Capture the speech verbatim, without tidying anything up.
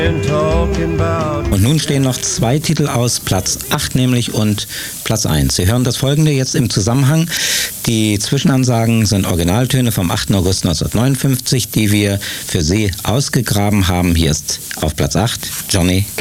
Und nun stehen noch zwei Titel aus, Platz acht nämlich und Platz eins. Sie hören das Folgende jetzt im Zusammenhang. Die Zwischenansagen sind Originaltöne vom achten August neunzehnhundertneunundfünfzig, die wir für Sie ausgegraben haben. Hier ist auf Platz acht Johnny Cash.